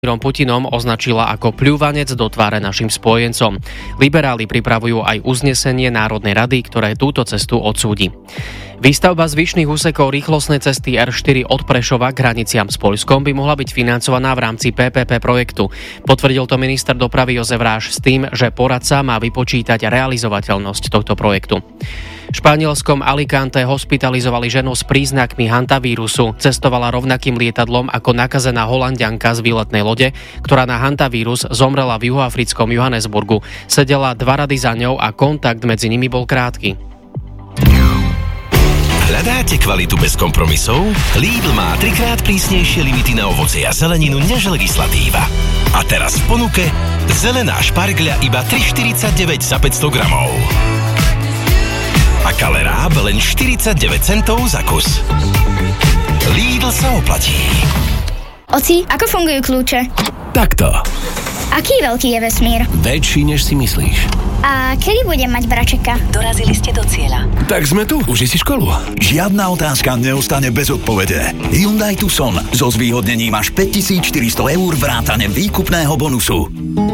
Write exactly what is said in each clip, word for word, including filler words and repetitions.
Putinom označila ako pľúvanec do tváre našim spojencom. Liberáli pripravujú aj uznesenie Národnej rady, ktoré túto cestu odsúdi. Výstavba zvyšných úsekov rýchlostnej cesty er štyri od Prešova k hraniciam s Poľskom by mohla byť financovaná v rámci pé pé pé projektu. Potvrdil to minister dopravy Jozef Ráš s tým, že poradca má vypočítať realizovateľnosť tohto projektu. V španielskom Alicante hospitalizovali ženu s príznakmi hantavírusu. Cestovala rovnakým lietadlom ako nakazená Holanďanka z výletnej lode, ktorá na hantavírus zomrela v juhoafrickom Johannesburgu. Sedela dva rady za ňou a kontakt medzi nimi bol krátky. Hľadáte kvalitu bez kompromisov? Lidl má trikrát prísnejšie limity na ovocie a zeleninu než legislatíva. A teraz v ponuke zelená špargľa iba tri štyridsaťdeväť za päťsto gramov. A kaleráb len štyridsaťdeväť centov za kus. Lidl sa oplatí. Oci, ako fungujú kľúče? Takto. Aký veľký je vesmír? Väčší, než si myslíš. A kedy budem mať bračeka? Dorazili ste do cieľa. Tak sme tu, už si školu. Žiadna otázka neostane bez odpovede. Hyundai Tucson so zvýhodnením až päťtisícštyristo eur vrátane výkupného bonusu.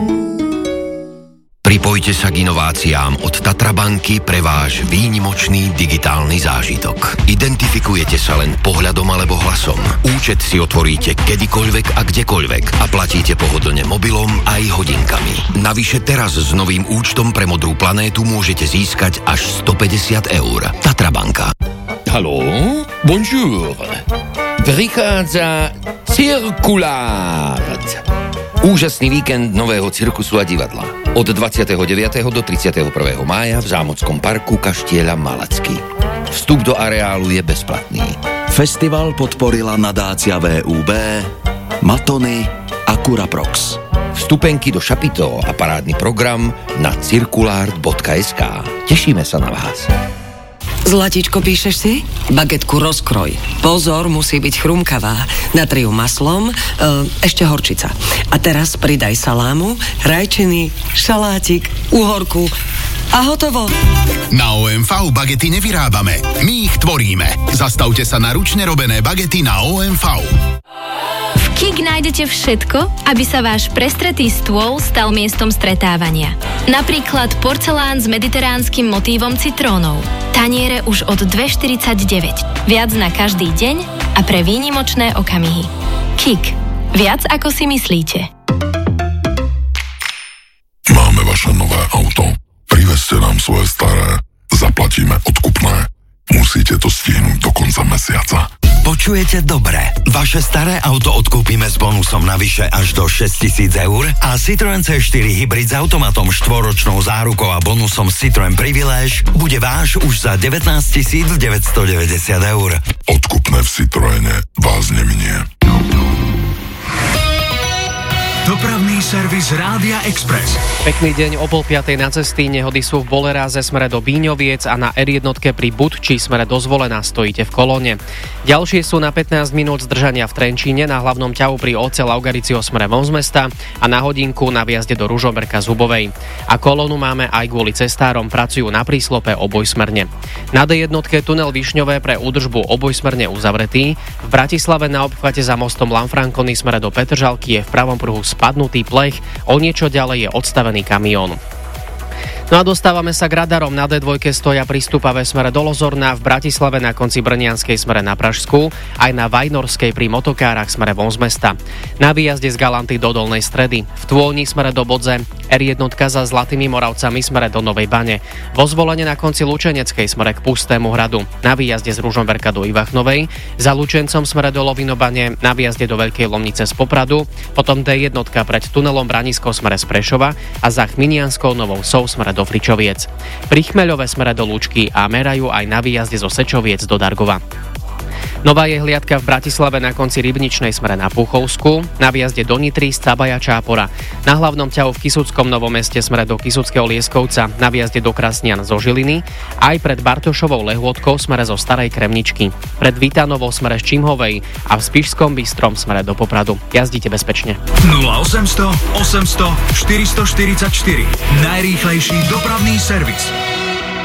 Pripojte sa k inováciám od Tatra banky pre váš výnimočný digitálny zážitok. Identifikujete sa len pohľadom alebo hlasom. Účet si otvoríte kedykoľvek a kdekoľvek a platíte pohodlne mobilom aj hodinkami. Navyše teraz s novým účtom pre Modrú planétu môžete získať až stopäťdesiat eur. Tatra banka. Haló? Bonjour. Prichádza Cirkulárd. Úžasný víkend nového cirkusu a divadla. Od dvadsiateho deviateho do tridsiateho prvého mája v Zámockom parku Kaštieľa Malacky. Vstup do areálu je bezplatný. Festival podporila nadácia vé ú bé, Matony a Curaprox. Vstupenky do šapitó a parádny program na cirkulárd bodka es ká. Tešíme sa na vás. Zlatičko, píšeš si? Bagetku rozkroj. Pozor, musí byť chrumkavá. Natriu maslom, e, ešte horčica. A teraz pridaj salámu, rajčiny, šalátik, uhorku a hotovo. Na ó em vé bagety nevyrábame, my ich tvoríme. Zastavte sa na ručne robené bagety na ó em vé. V Kik nájdete všetko, aby sa váš prestretý stôl stal miestom stretávania. Napríklad porcelán s mediteránskym motívom citrónov. Taniere už od dvestoštyridsaťdeväť. Viac na každý deň a pre výnimočné okamihy. Kik. Viac ako si myslíte. Máme vaše nové auto. Privezte nám svoje staré. Zaplatíme odkupné. Musíte to stihnúť do konca mesiaca. Počujete dobre. Vaše staré auto odkúpime s bonusom navyše až do šesťtisíc eur a Citroen cé štyri Hybrid s automatom štvoročnou zárukou a bonusom Citroen Privilege bude váš už za devätnásťtisíc deväťstodeväťdesiat eur. Odkupné v Citroene vás neminie. Dopravný servis Rádia Express. Pekný deň, o pol piatej na cesty. Nehody sú v Boleráze smere do Bíňoviec a na er jeden pri Budči smere do Zvolena stojíte v kolóne. Ďalšie sú na pätnásť minút zdržania v Trenčíne, na hlavnom ťahu pri Oce Laugaricio smere von z mesta a na hodinku na vjazde do Ružomberka z Hubovej. A kolónu máme aj kvôli cestárom, pracujú na príslope obojsmerne. Na dé jeden tunel Višňové pre údržbu obojsmerne uzavretý. V Bratislave na obchvate za mostom Lanfranconi smere do Petržalky je v pravom pruhu spadnutý plech, o niečo ďalej je odstavený kamión. No a dostávame sa k radarom. Na dé dva stoja pri Stupave smere do Lozorna, v Bratislave na konci Brnianskej smere na Pražskú, aj na Vajnorskej pri motokárach smere von z mesta. Na výjazde z Galanty do Dolnej Stredy, v Tvôni smere do Bodze, er jeden za Zlatými Moravcami smere do Novej Bane, vo Zvolene na konci Lučeneckej smere k Pustému hradu, na výjazde z Ružomberka do Ivachnovej, za Lučencom smere do Lovinobane, na výjazde do Veľkej Lomnice z Popradu, potom dé jeden pred tunelom Branisko smere z Prešova a za Chminianskou Novou Sou smere do Fričoviec. Pri Chmeľove smere do Lúčky a merajú aj na výjazde zo Sečoviec do Dargova. Nová je hliadka v Bratislave na konci Rybničnej smere na Puchovsku, na výjazde do Nitry z Cabaja Čápora, na hlavnom ťahu v Kisuckom Novom Meste smere do Kisuckého Lieskovca, na výjazde do Krasnian zo Žiliny, aj pred Bartošovou Lehôdkou smere zo Starej Kremničky, pred Vítanovou smere z Čimhovej a v Spišskom Bystrom smere do Popradu. Jazdite bezpečne. nula osemsto osemsto štyristoštyridsaťštyri. Najrýchlejší dopravný servis.